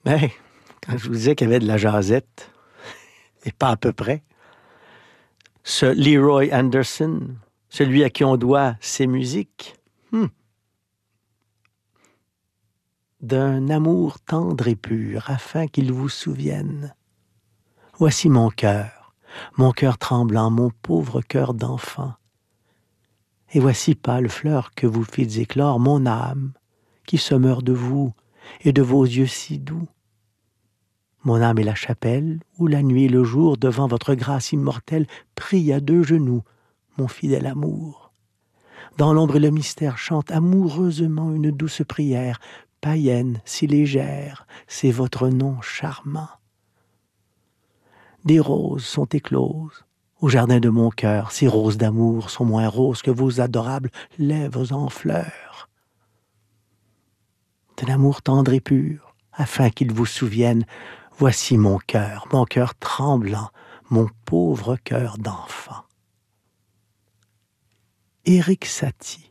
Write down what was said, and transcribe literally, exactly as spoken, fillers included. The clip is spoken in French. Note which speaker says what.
Speaker 1: Hey, quand je vous disais qu'il y avait de la jasette, et pas à peu près, ce Leroy Anderson, celui à qui on doit ses musiques, hmm. D'un amour tendre et pur, afin qu'il vous souvienne. Voici mon cœur, mon cœur tremblant, mon pauvre cœur d'enfant. Et voici pâle fleur que vous fîtes éclore, mon âme, qui se meurt de vous et de vos yeux si doux. Mon âme est la chapelle, où la nuit et le jour, devant votre grâce immortelle, prie à deux genoux, mon fidèle amour. Dans l'ombre et le mystère chante amoureusement une douce prière, païenne, si légère, c'est votre nom charmant. Des roses sont écloses au jardin de mon cœur, ces roses d'amour sont moins roses que vos adorables lèvres en fleurs. De l'amour tendre et pur, afin qu'il vous souvienne, voici mon cœur, mon cœur tremblant, mon pauvre cœur d'enfant. Éric Satie.